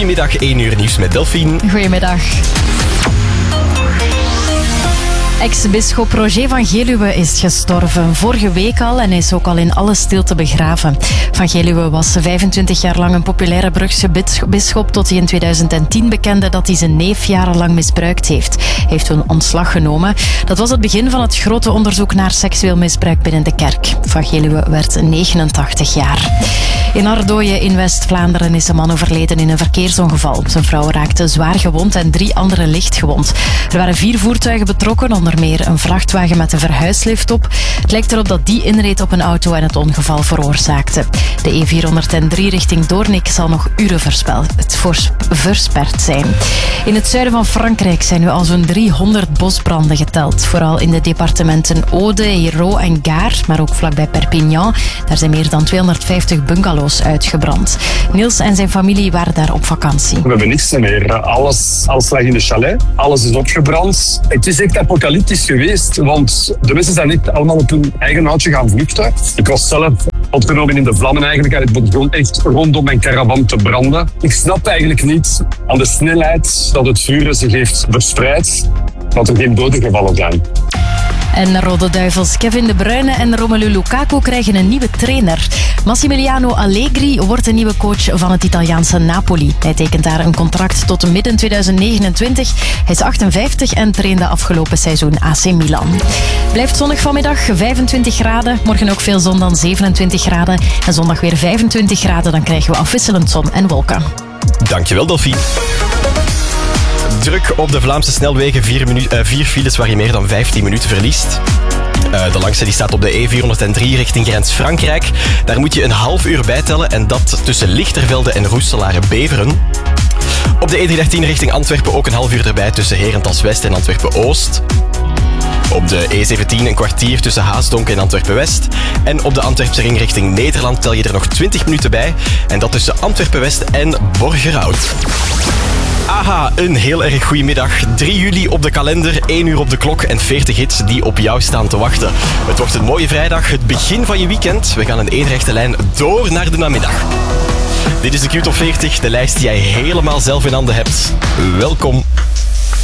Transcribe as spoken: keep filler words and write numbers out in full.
Goedemiddag, één uur nieuws met Delphine. Goedemiddag. Ex-bisschop Roger van Geluwe is gestorven. Vorige week al en is ook al in alle stilte begraven. Van Geluwe was vijfentwintig jaar lang een populaire Brugse bisschop tot hij in tweeduizend tien bekende dat hij zijn neef jarenlang misbruikt heeft. Hij heeft toen ontslag genomen. Dat was het begin van het grote onderzoek naar seksueel misbruik binnen de kerk. Van Geluwe werd negenentachtig jaar. In Ardooien in West-Vlaanderen is een man overleden in een verkeersongeval. Zijn vrouw raakte zwaar gewond en drie anderen licht gewond. Er waren vier voertuigen betrokken, onder meer een vrachtwagen met een verhuislift op. Het lijkt erop dat die inreed op een auto en het ongeval veroorzaakte. De E vierhonderddrie richting Doornik zal nog uren verspel, het versperd zijn. In het zuiden van Frankrijk zijn nu al zo'n driehonderd bosbranden geteld. Vooral in de departementen Aude, Hérault en Gare, maar ook vlakbij Perpignan. Daar zijn meer dan tweehonderdvijftig bungalows uitgebrand. Niels en zijn familie waren daar op vakantie. We hebben niks meer. Alles, alles lag in de chalet. Alles is opgebrand. Het is echt apocalyptisch geweest, want de mensen zijn niet allemaal op hun eigen houtje gaan vluchten. Ik was zelf opgenomen in de vlammen eigenlijk. En het begon echt rondom mijn caravan te branden. Ik snap eigenlijk niet aan de snelheid dat het vuur zich heeft verspreid, dat er geen doden gevallen zijn. En Rode Duivels Kevin De Bruyne en Romelu Lukaku krijgen een nieuwe trainer. Massimiliano Allegri wordt de nieuwe coach van het Italiaanse Napoli. Hij tekent daar een contract tot midden tweeduizend negenentwintig. Hij is achtenvijftig en trainde afgelopen seizoen A C Milan. Blijft zonnig vanmiddag, vijfentwintig graden. Morgen ook veel zon, dan zevenentwintig graden. En zondag weer vijfentwintig graden, dan krijgen we afwisselend zon en wolken. Dankjewel, Delphine. Druk op de Vlaamse snelwegen, vier, minu- uh, vier files waar je meer dan vijftien minuten verliest. Uh, de langste die staat op de E vierhonderddrie richting grens Frankrijk. Daar moet je een half uur bijtellen en dat tussen Lichtervelde en Roeselare-Beveren. Op de E driehonderddertien richting Antwerpen ook een half uur erbij tussen Herentals-West en Antwerpen-Oost. Op de E zeventien een kwartier tussen Haasdonk en Antwerpen-West. En op de Antwerpse ring richting Nederland tel je er nog twintig minuten bij. En dat tussen Antwerpen-West en Borgerhout. Aha, een heel erg goede middag. drie juli op de kalender, één uur op de klok en veertig hits die op jou staan te wachten. Het wordt een mooie vrijdag, het begin van je weekend. We gaan een éénrechte lijn door naar de namiddag. Dit is de Q Top veertig, de lijst die jij helemaal zelf in handen hebt. Welkom.